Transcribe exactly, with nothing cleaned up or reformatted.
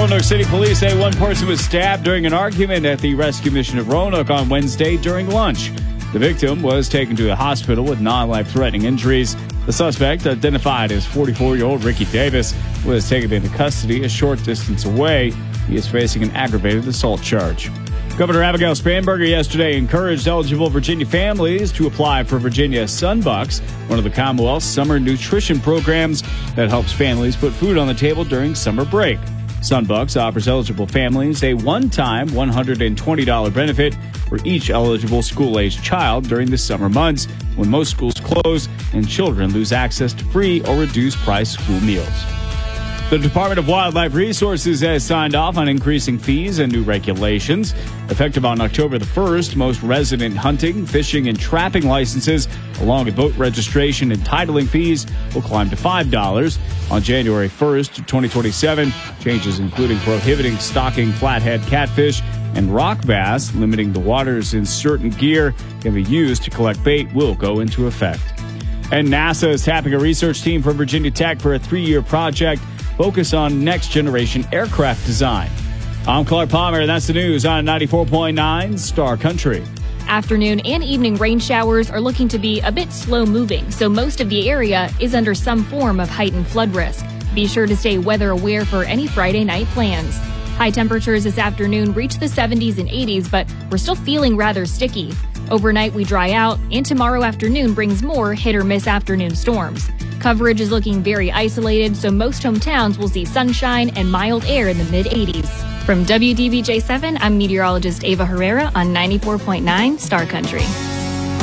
Roanoke City Police say one person was stabbed during an argument at the Rescue Mission of Roanoke on Wednesday during lunch. The victim was taken to a hospital with non-life-threatening injuries. The suspect, identified as forty-four-year-old Ricky Davis, was taken into custody a short distance away. He is facing an aggravated assault charge. Governor Abigail Spanberger yesterday encouraged eligible Virginia families to apply for Virginia Sunbucks, one of the Commonwealth's summer nutrition programs that helps families put food on the table during summer break. Sunbucks offers eligible families a one-time one hundred twenty dollars benefit for each eligible school-aged child during the summer months when most schools close and children lose access to free or reduced-price school meals. The Department of Wildlife Resources has signed off on increasing fees and new regulations. Effective on October the first, most resident hunting, fishing, and trapping licenses, along with boat registration and titling fees, will climb to five dollars. On January first, twenty twenty-seven, changes including prohibiting stocking flathead catfish and rock bass, limiting the waters in certain gear can be used to collect bait, will go into effect. And NASA is tapping a research team from Virginia Tech for a three-year project focus on next-generation aircraft design. I'm Clark Palmer, and that's the news on ninety-four point nine Star Country. Afternoon and evening rain showers are looking to be a bit slow-moving, so most of the area is under some form of heightened flood risk. Be sure to stay weather aware for any Friday night plans. High temperatures this afternoon reach the seventies and eighties, but we're still feeling rather sticky. Overnight, we dry out, and tomorrow afternoon brings more hit-or-miss afternoon storms. Coverage is looking very isolated, so most hometowns will see sunshine and mild air in the mid-eighties. From W D B J seven, I'm meteorologist Ava Herrera on ninety-four point nine Star Country.